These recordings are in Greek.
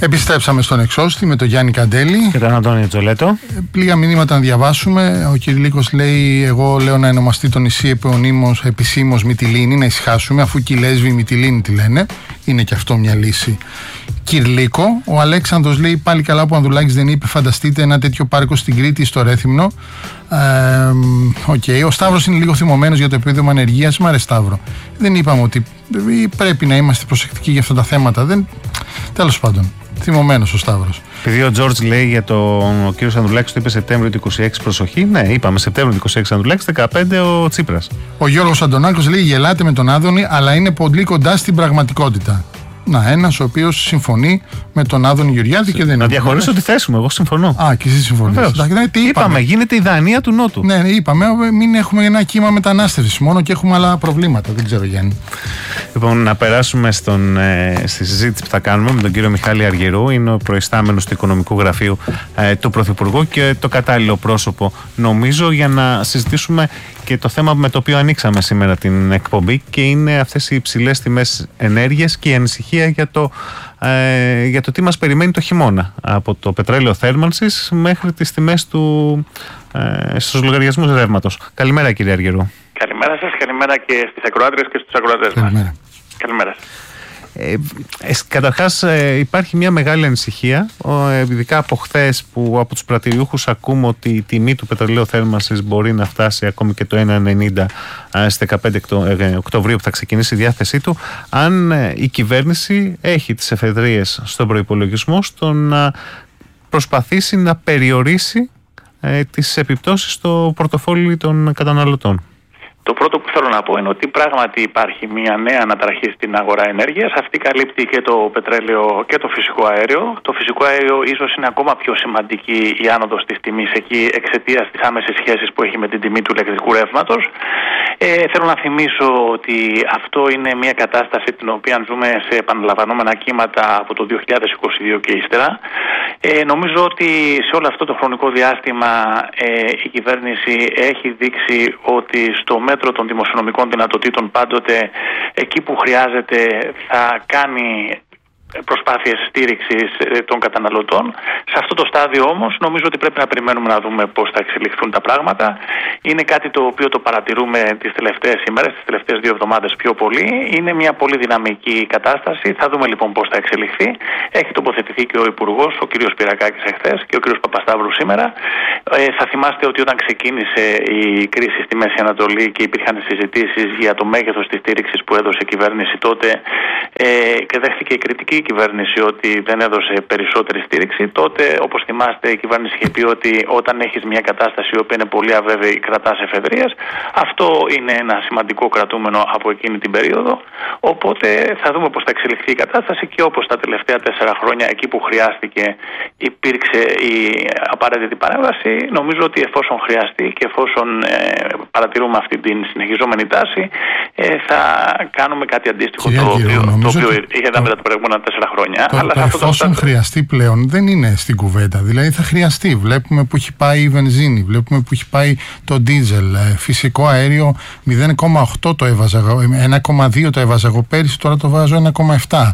Επιστρέψαμε στον Εξώστη με τον Γιάννη Καντέλη και τον Αντώνη Τζολέτο. Λίγα μηνύματα να διαβάσουμε. Ο Κυριλίκος λέει: εγώ λέω να ονομαστεί το νησί επισήμως Μυτιλήνη, να ησυχάσουμε, αφού και οι λέσβοι Μυτιλήνη τη λένε. Είναι και αυτό μια λύση. Κυρλίκο. Ο Αλέξανδρος λέει: πάλι καλά που ο Ανδρουλάκης δεν είπε, φανταστείτε ένα τέτοιο πάρκο στην Κρήτη, στο Ρέθυμνο. Ο Σταύρος είναι λίγο θυμωμένος για το επίδομα ανεργίας. Μ' αρέσει, Σταύρο. Δεν είπαμε ότι πρέπει να είμαστε προσεκτικοί για αυτά τα θέματα. Τέλος πάντων, θυμωμένος ο Σταύρος. Επειδή ο Τζόρτζ λέει για ο κύριος Ανδρουλάκης, το είπε Σεπτέμβριο του 26 προσοχή. Ναι, είπαμε Σεπτέμβριο του 26 Ανδρουλάκης, 15 ο Τσίπρας. Ο Γιώργος Αντωνάκος λέει: γελάτε με τον Άδωνη, αλλά είναι πολύ κοντά στην πραγματικότητα. Να, ένας ο οποίος συμφωνεί με τον Άδωνη Γεωργιάδη και δεν είναι. Να διαχωρίσω τη θέση μου, εγώ συμφωνώ. Α, και εσύ συμφωνείς. Είπαμε, γίνεται η Δανία του Νότου. Ναι, είπαμε, μην έχουμε ένα κύμα μετανάστευσης μόνο και έχουμε άλλα προβλήματα. Δεν ξέρω, Γιάννη. Λοιπόν, να περάσουμε στη συζήτηση που θα κάνουμε με τον κύριο Μιχάλη Αργυρού. Είναι ο προϊστάμενος του Οικονομικού Γραφείου του Πρωθυπουργού και το κατάλληλο πρόσωπο, νομίζω, για να συζητήσουμε και το θέμα με το οποίο ανοίξαμε σήμερα την εκπομπή, και είναι αυτές οι υψηλές τιμές ενέργειας και η ανησυχία για το τι μας περιμένει το χειμώνα, από το πετρέλαιο θέρμανσης μέχρι τις τιμές στους λογαριασμούς ρεύματος. Καλημέρα, κύριε Αργυρού. Καλημέρα σας, καλημέρα και στις ακροάτριες και στους ακροατές μας. Καλημέρα. Καταρχάς, υπάρχει μια μεγάλη ανησυχία, ειδικά από χθες, που από τους πρατηριούχους ακούμε ότι η τιμή του πετρελαίου θέρμανσης μπορεί να φτάσει ακόμη και το 1,90 στις 15 Οκτωβρίου που θα ξεκινήσει η διάθεσή του, αν η κυβέρνηση έχει τις εφεδρίες στον προϋπολογισμό στο να προσπαθήσει να περιορίσει τις επιπτώσεις στο πορτοφόλι των καταναλωτών. Το πρώτο που θέλω να πω είναι ότι πράγματι υπάρχει μια νέα αναταραχή στην αγορά ενέργειας. Αυτή καλύπτει και το πετρέλαιο και το φυσικό αέριο. Το φυσικό αέριο ίσως είναι ακόμα πιο σημαντική η άνοδος της τιμής εκεί εξαιτίας της άμεσης σχέσης που έχει με την τιμή του ηλεκτρικού ρεύματος. Θέλω να θυμίσω ότι αυτό είναι μια κατάσταση την οποία ζούμε σε επαναλαμβανόμενα κύματα από το 2022 και ύστερα. Νομίζω ότι σε όλο αυτό το χρονικό διάστημα η κυβέρνηση έχει δείξει ότι στο μέτρο των δημοσιονομικών δυνατοτήτων πάντοτε εκεί που χρειάζεται θα κάνει προσπάθειες στήριξης των καταναλωτών. Σε αυτό το στάδιο όμως νομίζω ότι πρέπει να περιμένουμε να δούμε πώς θα εξελιχθούν τα πράγματα. Είναι κάτι το οποίο το παρατηρούμε τις τελευταίες ημέρες, τις τελευταίες 2 εβδομάδες πιο πολύ. Είναι μια πολύ δυναμική κατάσταση. Θα δούμε λοιπόν πώς θα εξελιχθεί. Έχει τοποθετηθεί και ο Υπουργός, ο κ. Σπυρακάκης εχθές και ο κ. Παπασταύρου σήμερα. Θα θυμάστε ότι όταν ξεκίνησε η κρίση στη Μέση Ανατολή και υπήρχαν συζητήσεις για το μέγεθος της στήριξης που έδωσε η κυβέρνηση τότε και δέχτηκε η κριτική η κυβέρνηση ότι δεν έδωσε περισσότερη στήριξη, τότε, όπως θυμάστε, η κυβέρνηση είχε πει ότι όταν έχεις μια κατάσταση η οποία είναι πολύ αβέβαιη, κρατάς εφεδρίες. Αυτό είναι ένα σημαντικό κρατούμενο από εκείνη την περίοδο. Οπότε θα δούμε πώς θα εξελιχθεί η κατάσταση και όπως τα τελευταία 4 χρόνια, εκεί που χρειάστηκε, υπήρξε η απαραίτητη παρέμβαση. Νομίζω ότι εφόσον χρειαστεί και εφόσον παρατηρούμε αυτή την συνεχιζόμενη τάση, θα κάνουμε κάτι αντίστοιχο το οποίο είδαμε τα προηγούμενα 4 χρόνια. Αλλά εφόσον χρειαστεί πλέον δεν είναι στην κουβέντα. Δηλαδή θα χρειαστεί. Βλέπουμε που έχει πάει η βενζίνη, βλέπουμε που έχει πάει το ντίζελ. Φυσικό αέριο 0,8 το έβαζα εγώ, 1,2 το έβαζα εγώ πέρυσι, τώρα το βάζω 1,7.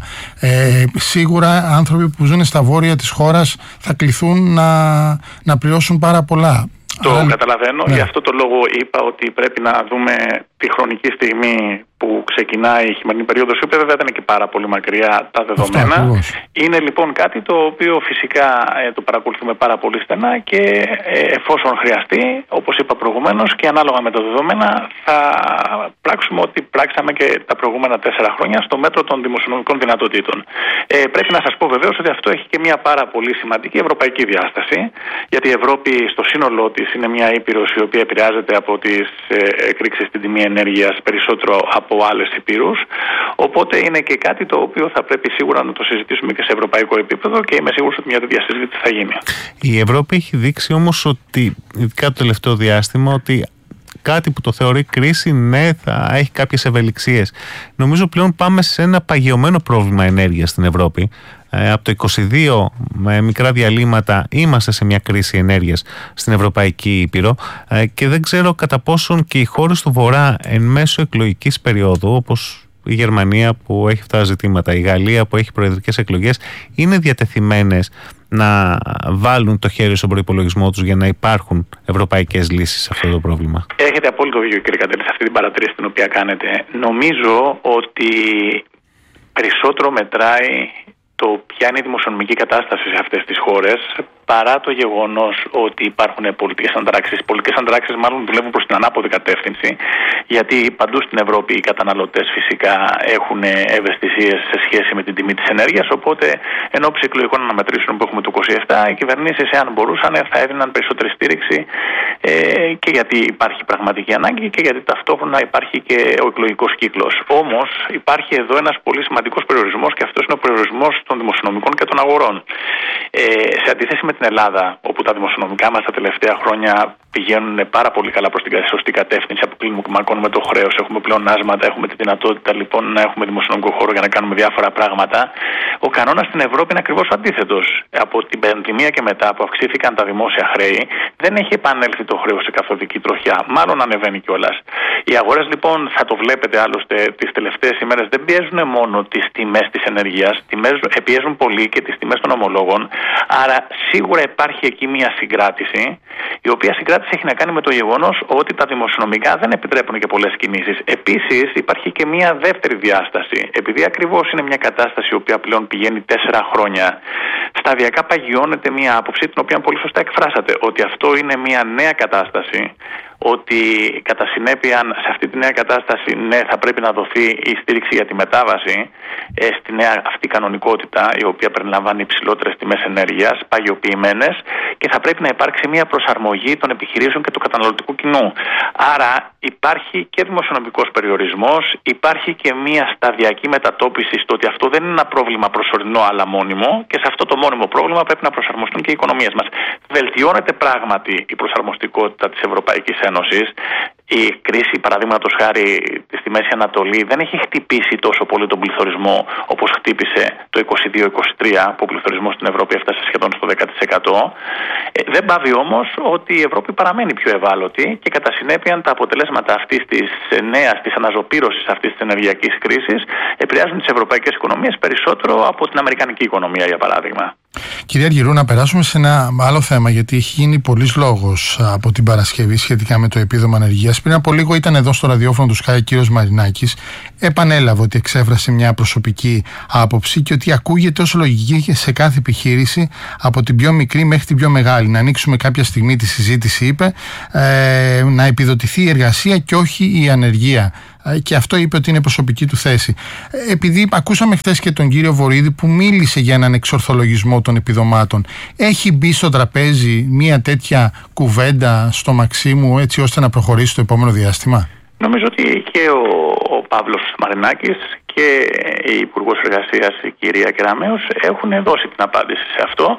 Σίγουρα άνθρωποι που ζουν στα βόρεια της χώρας θα κληθούν να πληρώσουν πάρα πολλά. Το καταλαβαίνω, γι' αυτό το λόγο είπα ότι πρέπει να δούμε τη χρονική στιγμή που ξεκινάει η χειμερινή περίοδος, η οποία βέβαια δεν είναι και πάρα πολύ μακριά τα δεδομένα. Είναι λοιπόν κάτι το οποίο φυσικά το παρακολουθούμε πάρα πολύ στενά και εφόσον χρειαστεί, όπως είπα προηγουμένως, και ανάλογα με τα δεδομένα θα πράξουμε ό,τι πράξαμε και τα προηγούμενα 4 χρόνια στο μέτρο των δημοσιονομικών δυνατοτήτων. Πρέπει να σας πω βεβαίως ότι αυτό έχει και μια πάρα πολύ σημαντική ευρωπαϊκή διάσταση, γιατί η Ευρώπη στο σύνολό της είναι μια ήπειρος η οποία επηρεάζεται από τις εκρήξεις στην τιμή ενέργειας περισσότερο από άλλες υπήρους. Οπότε είναι και κάτι το οποίο θα πρέπει σίγουρα να το συζητήσουμε και σε ευρωπαϊκό επίπεδο και είμαι σίγουρος ότι μια τέτοια συζήτηση θα γίνει. Η Ευρώπη έχει δείξει όμως ότι, ειδικά το τελευταίο διάστημα, ότι κάτι που το θεωρεί κρίση, ναι, θα έχει κάποιες ευελιξίες. Νομίζω πλέον πάμε σε ένα παγιωμένο πρόβλημα ενέργειας στην Ευρώπη. Από το 22 με μικρά διαλύματα είμαστε σε μια κρίση ενέργειας στην Ευρωπαϊκή Ήπειρο και δεν ξέρω κατά πόσον και οι χώρες του Βορρά εν μέσω εκλογικής περίοδου, όπως η Γερμανία που έχει αυτά τα ζητήματα, η Γαλλία που έχει προεδρικές εκλογές, είναι διατεθειμένες να βάλουν το χέρι στον προϋπολογισμό τους για να υπάρχουν ευρωπαϊκές λύσεις σε αυτό το πρόβλημα? Έχετε απόλυτο δίκιο, κύριε Καντέλη, σε αυτή την παρατήρηση την οποία κάνετε. Νομίζω ότι περισσότερο μετράει το ποια είναι η δημοσιονομική κατάσταση σε αυτές τις χώρες, παρά το γεγονός ότι υπάρχουν πολιτικές αντράξεις. Οι πολιτικές αντράξεις μάλλον δουλεύουν προς την ανάποδη κατεύθυνση, γιατί παντού στην Ευρώπη οι καταναλωτές φυσικά έχουν ευαισθησίες σε σχέση με την τιμή της ενέργειας. Οπότε, εν ώψη εκλογικών αναμετρήσεων που έχουμε το 27, οι κυβερνήσεις, εάν μπορούσαν, θα έδιναν περισσότερη στήριξη και γιατί υπάρχει πραγματική ανάγκη και γιατί ταυτόχρονα υπάρχει και ο εκλογικός κύκλος. Όμως, υπάρχει εδώ ένας πολύ σημαντικός περιορισμός και αυτός είναι ο περιορισμός των δημοσιονομικών και των αγορών. Σε αντίθεση με την Ελλάδα, όπου τα δημοσιονομικά μας τα τελευταία χρόνια πηγαίνουν πάρα πολύ καλά προς την σωστή κατεύθυνση, αποκλιμακώνουμε το χρέος, έχουμε πλεονάσματα, έχουμε τη δυνατότητα λοιπόν να έχουμε δημοσιονομικό χώρο για να κάνουμε διάφορα πράγματα. Ο κανόνας στην Ευρώπη είναι ακριβώς ο αντίθετος. Από την πανδημία και μετά που αυξήθηκαν τα δημόσια χρέη, δεν έχει επανέλθει το χρέος σε καθοδική τροχιά. Μάλλον ανεβαίνει κιόλας. Οι αγορές λοιπόν, θα το βλέπετε άλλωστε τις τελευταίες ημέρες, δεν πιέζουν μόνο τις τιμές της ενεργείας, πιέζουν πολύ και τις τιμές των ομολόγων. Άρα σίγουρα υπάρχει εκεί μια συγκράτηση, η οποία συγκράτηση έχει να κάνει με το γεγονός ότι τα δημοσιονομικά δεν επιτρέπουν και πολλές κινήσεις. Επίσης υπάρχει και μια δεύτερη διάσταση. Επειδή ακριβώς είναι μια κατάσταση η οποία πλέον πηγαίνει 4 χρόνια, σταδιακά παγιώνεται μια άποψη την οποία πολύ σωστά εκφράσατε, ότι αυτό είναι μια νέα κατάσταση, ότι κατά συνέπεια σε αυτή τη νέα κατάσταση θα πρέπει να δοθεί η στήριξη για τη μετάβαση στη νέα αυτή κανονικότητα, η οποία περιλαμβάνει υψηλότερες τιμές ενέργειας, παγιοποιημένες, και θα πρέπει να υπάρξει μια προσαρμογή των επιχειρήσεων και του καταναλωτικού κοινού. Άρα υπάρχει και δημοσιονομικός περιορισμός, υπάρχει και μια σταδιακή μετατόπιση στο ότι αυτό δεν είναι ένα πρόβλημα προσωρινό αλλά μόνιμο, και σε αυτό το μόνιμο πρόβλημα πρέπει να προσαρμοστούν και οι οικονομίες μας. Βελτιώνεται πράγματι η προσαρμοστικότητα της Ευρωπαϊκής Ένωσης. Η κρίση, παραδείγματος χάρη, στη Μέση Ανατολή δεν έχει χτυπήσει τόσο πολύ τον πληθωρισμό όπως χτύπησε το 22-23, που ο πληθωρισμός στην Ευρώπη έφτασε σχεδόν στο 10%. Δεν πάβει όμως ότι η Ευρώπη παραμένει πιο ευάλωτη και κατά συνέπεια τα αποτελέσματα αυτής της νέας, της αναζωπήρωσης αυτής της ενεργειακής κρίσης επηρεάζουν τις ευρωπαϊκές οικονομίες περισσότερο από την αμερικανική οικονομία, για παράδειγμα. Κυρία Αργυρού, να περάσουμε σε ένα άλλο θέμα, γιατί έχει γίνει πολλής λόγος από την Παρασκευή σχετικά με το επίδομα ανεργίας. Πριν από λίγο ήταν εδώ στο ραδιόφωνο του Sky ο κύριος Μαρινάκης. Επανέλαβε ότι εξέφρασε μια προσωπική άποψη και ότι ακούγεται ως λογική σε κάθε επιχείρηση, από την πιο μικρή μέχρι την πιο μεγάλη. Να ανοίξουμε κάποια στιγμή τη συζήτηση, είπε, να επιδοτηθεί η εργασία και όχι η ανεργία. Και αυτό είπε ότι είναι προσωπική του θέση. Επειδή ακούσαμε χτες και τον κύριο Βορίδη που μίλησε για έναν εξορθολογισμό των επιδομάτων, έχει μπει στο τραπέζι μια τέτοια κουβέντα στο Μαξίμου, έτσι ώστε να προχωρήσει το επόμενο διάστημα? Νομίζω ότι και ο Παύλος Μαρινάκης και η Υπουργός Εργασίας, η κυρία Κεραμέως, έχουν δώσει την απάντηση σε αυτό.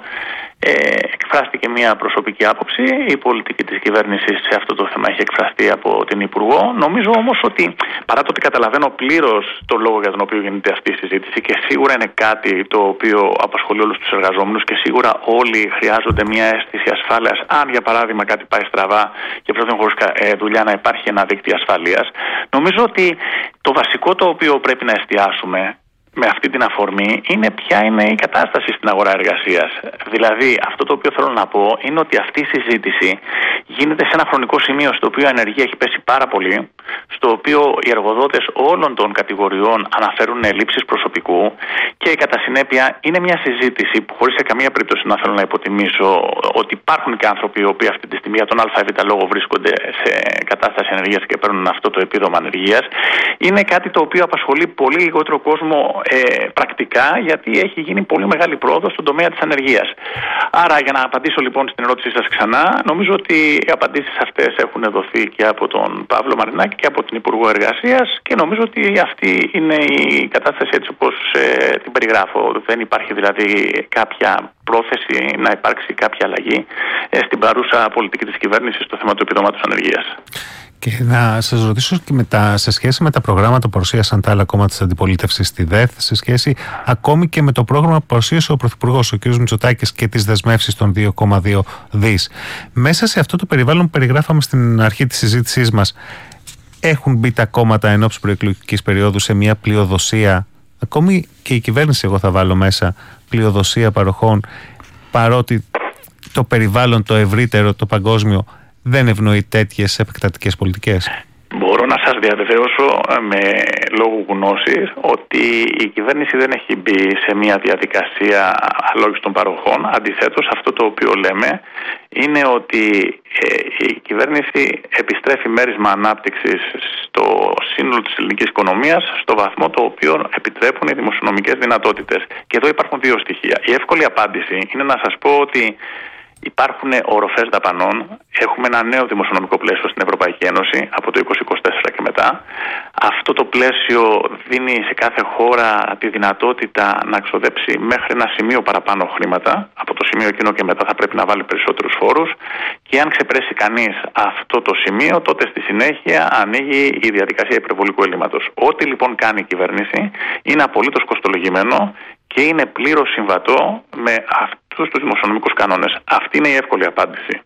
Εκφράστηκε μια προσωπική άποψη. Η πολιτική της κυβέρνησης σε αυτό το θέμα έχει εκφραστεί από την Υπουργό. Νομίζω όμως ότι, παρά το ότι καταλαβαίνω πλήρως το λόγο για τον οποίο γίνεται αυτή η συζήτηση, και σίγουρα είναι κάτι το οποίο απασχολεί όλους τους εργαζόμενους και σίγουρα όλοι χρειάζονται μια αίσθηση ασφάλειας, αν για παράδειγμα κάτι πάει στραβά και πρέπει χωρίς δουλειά να υπάρχει ένα δίκτυο ασφαλείας. Νομίζω ότι το βασικό το οποίο πρέπει να εστιάσουμε με αυτή την αφορμή είναι ποια είναι η κατάσταση στην αγορά εργασίας. Δηλαδή, αυτό το οποίο θέλω να πω είναι ότι αυτή η συζήτηση γίνεται σε ένα χρονικό σημείο στο οποίο η ανεργία έχει πέσει πάρα πολύ, στο οποίο οι εργοδότες όλων των κατηγοριών αναφέρουν ελλείψεις προσωπικού και κατά συνέπεια είναι μια συζήτηση που, χωρίς σε καμία περίπτωση να θέλω να υποτιμήσω ότι υπάρχουν και άνθρωποι οι οποίοι αυτή τη στιγμή για τον ΑΒ λόγο βρίσκονται σε κατάσταση ανεργίας και παίρνουν αυτό το επίδομα ανεργίας. Είναι κάτι το οποίο απασχολεί πολύ λιγότερο κόσμο πρακτικά, γιατί έχει γίνει πολύ μεγάλη πρόοδος στον τομέα της ανεργίας. Άρα, για να απαντήσω λοιπόν στην ερώτησή σας ξανά, νομίζω ότι οι απαντήσεις αυτές έχουν δοθεί και από τον Παύλο Μαρινάκη και από την Υπουργό Εργασίας και νομίζω ότι αυτή είναι η κατάσταση έτσι όπως την περιγράφω. Δεν υπάρχει δηλαδή κάποια πρόθεση να υπάρξει κάποια αλλαγή στην παρούσα πολιτική της κυβέρνησης στο θέμα του επιδόματος ανεργίας. Και να σας ρωτήσω και σε σχέση με τα προγράμματα που παρουσίασαν τα άλλα κόμματα της αντιπολίτευσης στη ΔΕΘ, σε σχέση ακόμη και με το πρόγραμμα που παρουσίασε ο Πρωθυπουργός, ο κ. Μητσοτάκης, και τις δεσμεύσεις των 2,2 δις. Μέσα σε αυτό το περιβάλλον που περιγράφαμε στην αρχή της συζήτησής μας, έχουν μπει τα κόμματα εν ώψη προεκλογικής περίοδου σε μια πλειοδοσία, ακόμη και η κυβέρνηση, εγώ θα βάλω μέσα, πλειοδοσία παροχών, παρότι το περιβάλλον, το ευρύτερο, το παγκόσμιο δεν ευνοεί τέτοιες επεκτατικές πολιτικές? Μπορώ να σας διαβεβαιώσω με λόγου γνώσης ότι η κυβέρνηση δεν έχει μπει σε μια διαδικασία αλόγης των παροχών. Αντιθέτως, αυτό το οποίο λέμε είναι ότι η κυβέρνηση επιστρέφει μέρισμα ανάπτυξης στο σύνολο της ελληνικής οικονομίας στο βαθμό το οποίο επιτρέπουν οι δημοσιονομικές δυνατότητες. Και εδώ υπάρχουν δύο στοιχεία. Η εύκολη απάντηση είναι να σας πω ότι υπάρχουν οροφές δαπανών. Έχουμε ένα νέο δημοσιονομικό πλαίσιο στην Ευρωπαϊκή Ένωση από το 2024 και μετά. Αυτό το πλαίσιο δίνει σε κάθε χώρα τη δυνατότητα να ξοδέψει μέχρι ένα σημείο παραπάνω χρήματα. Από το σημείο εκείνο και μετά θα πρέπει να βάλει περισσότερους φόρους. Και αν ξεπεράσει κανείς αυτό το σημείο, τότε στη συνέχεια ανοίγει η διαδικασία υπερβολικού ελλείμματος. Ό,τι λοιπόν κάνει η κυβέρνηση είναι απολύτως κοστολογημένο και είναι πλήρως συμβατό με αυτούς τους δημοσιονομικούς κανόνες. Αυτή είναι η εύκολη απάντηση.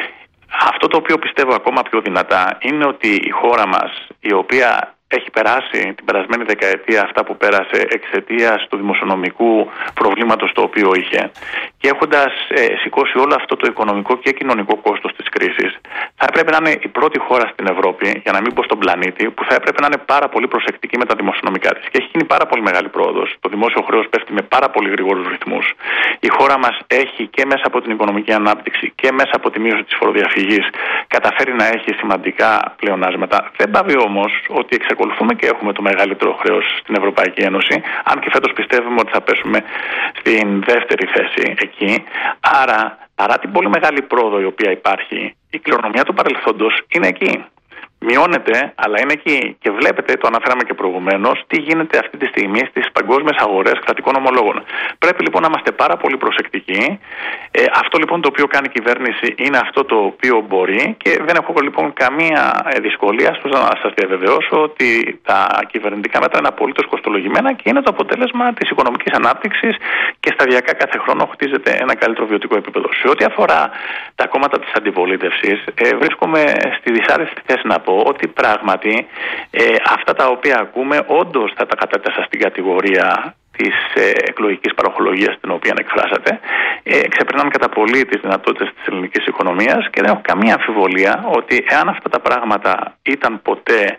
Αυτό το οποίο πιστεύω ακόμα πιο δυνατά είναι ότι η χώρα μας, η οποία έχει περάσει την περασμένη δεκαετία αυτά που πέρασε εξαιτίας του δημοσιονομικού προβλήματος το οποίο είχε, και έχοντας σηκώσει όλο αυτό το οικονομικό και κοινωνικό κόστος της κρίσης, θα έπρεπε να είναι η πρώτη χώρα στην Ευρώπη, για να μην πω στον πλανήτη, που θα έπρεπε να είναι πάρα πολύ προσεκτική με τα δημοσιονομικά της. Και έχει γίνει πάρα πολύ μεγάλη πρόοδος. Το δημόσιο χρέος πέφτει με πάρα πολύ γρήγορους ρυθμούς. Η χώρα μας έχει και μέσα από την οικονομική ανάπτυξη και μέσα από τη μείωση της φοροδιαφυγής καταφέρει να έχει σημαντικά πλεονάσματα. Δεν πάβει όμως ότι εξακολουθούμε και έχουμε το μεγαλύτερο χρέος στην Ευρωπαϊκή Ένωση, αν και φέτος πιστεύουμε ότι θα πέσουμε στην δεύτερη θέση εκεί. Άρα, παρά την πολύ μεγάλη πρόοδο η οποία υπάρχει, η κληρονομιά του παρελθόντος είναι εκεί. Μειώνεται, αλλά είναι εκεί. Και βλέπετε, το αναφέραμε και προηγουμένως, τι γίνεται αυτή τη στιγμή στις παγκόσμιες αγορές κρατικών ομολόγων. Πρέπει λοιπόν να είμαστε πάρα πολύ προσεκτικοί. Αυτό λοιπόν το οποίο κάνει η κυβέρνηση είναι αυτό το οποίο μπορεί, και δεν έχω λοιπόν καμία δυσκολία στο να σας διαβεβαιώσω ότι τα κυβερνητικά μέτρα είναι απολύτως κοστολογημένα και είναι το αποτέλεσμα της οικονομικής ανάπτυξης και σταδιακά κάθε χρόνο χτίζεται ένα καλύτερο βιωτικό επίπεδο. Σε ό,τι αφορά τα κόμματα της αντιπολίτευσης, βρίσκομαι στη δυσάρεστη θέση να πω ότι πράγματι αυτά τα οποία ακούμε όντως θα τα κατέτασα στην κατηγορία της εκλογικής παροχολογίας την οποία εκφράσατε, ξεπερνάνε κατά πολύ τις δυνατότητες της ελληνικής οικονομίας, και δεν έχω καμία αμφιβολία ότι εάν αυτά τα πράγματα ήταν ποτέ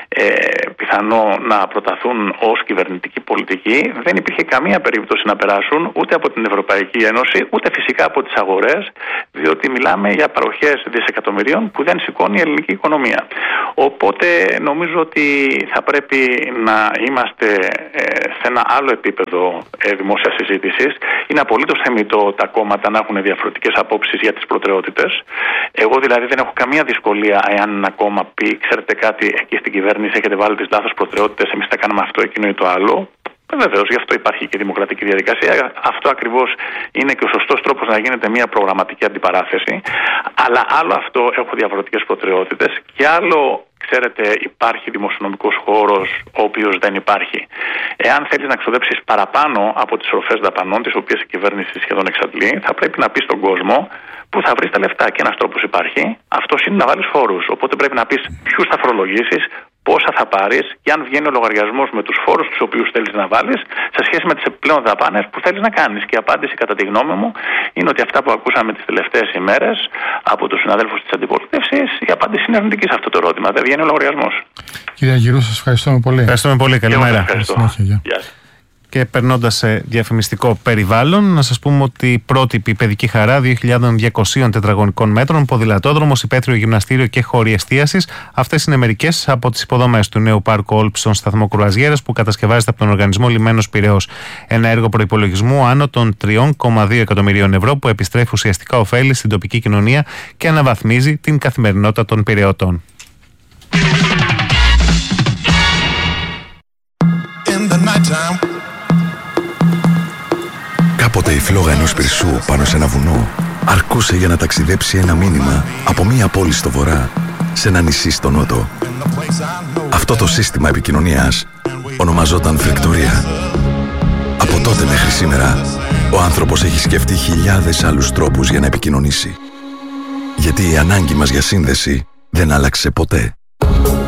πιθανό να προταθούν ως κυβερνητική πολιτική, δεν υπήρχε καμία περίπτωση να περάσουν ούτε από την Ευρωπαϊκή Ένωση, ούτε φυσικά από τις αγορές, διότι μιλάμε για παροχές δισεκατομμυρίων που δεν σηκώνει η ελληνική οικονομία. Οπότε νομίζω ότι θα πρέπει να είμαστε σε ένα άλλο επίπεδο δημόσιας συζήτησης. Είναι απολύτως θεμιτό τα κόμματα να έχουν διαφορετικές απόψεις για τις προτεραιότητες. Εγώ δηλαδή δεν έχω καμία δυσκολία εάν ένα κόμμα πει, ξέρετε κάτι, εκεί στην κυβέρνηση έχετε βάλει τις λάθος προτεραιότητες, εμείς θα κάνουμε αυτό, εκείνο ή το άλλο. Βεβαίως, γι' αυτό υπάρχει και δημοκρατική διαδικασία. Αυτό ακριβώς είναι και ο σωστός τρόπος να γίνεται μια προγραμματική αντιπαράθεση. Αλλά άλλο αυτό, έχω διαφορετικές προτεραιότητες, και άλλο, ξέρετε, υπάρχει δημοσιονομικός χώρος ο οποίος δεν υπάρχει. Εάν θέλεις να ξοδέψεις παραπάνω από τις οροφές δαπανών, τις οποίες η κυβέρνηση σχεδόν εξαντλεί, θα πρέπει να πεις στον κόσμο που θα βρεις τα λεφτά. Και ένας τρόπος υπάρχει, αυτός είναι να βάλεις φόρους. Οπότε πρέπει να πεις ποιους θα φορολογήσεις, πόσα θα πάρεις και αν βγαίνει ο λογαριασμός με τους φόρους τους οποίους θέλεις να βάλεις σε σχέση με τις επιπλέον δαπάνες που θέλεις να κάνεις. Και η απάντηση, κατά τη γνώμη μου, είναι ότι αυτά που ακούσαμε τις τελευταίες ημέρες από τους συναδέλφους της αντιπολίτευσης, η απάντηση είναι αρνητική σε αυτό το ερώτημα. Δεν βγαίνει ο λογαριασμός. Κύριε Αργυρού, σας ευχαριστούμε πολύ. Ευχαριστούμε πολύ. Καλημέρα. Και περνώντας σε διαφημιστικό περιβάλλον, να σας πούμε ότι πρότυπη παιδική χαρά 2.200 τετραγωνικών μέτρων, ποδηλατόδρομος, υπαίθριο γυμναστήριο και χώροι εστίασης. Αυτές είναι μερικές από τις υποδομές του νέου πάρκου Όλπ στον σταθμό Κρουαζιέρας, που κατασκευάζεται από τον Οργανισμό Λιμένος Πειραιώς. Ένα έργο προϋπολογισμού άνω των 3,2 εκατομμυρίων ευρώ, που επιστρέφει ουσιαστικά ωφέλη στην τοπική κοινωνία και αναβαθμίζει την καθημερινότητα των Πειραιωτών. Κάποτε η φλόγα ενός πυρσού πάνω σε ένα βουνό αρκούσε για να ταξιδέψει ένα μήνυμα από μία πόλη στο βορρά σε ένα νησί στο νότο. Αυτό το σύστημα επικοινωνίας ονομαζόταν φρεκτορία. Από τότε μέχρι σήμερα, ο άνθρωπος έχει σκεφτεί χιλιάδες άλλους τρόπους για να επικοινωνήσει. Γιατί η ανάγκη μας για σύνδεση δεν άλλαξε ποτέ.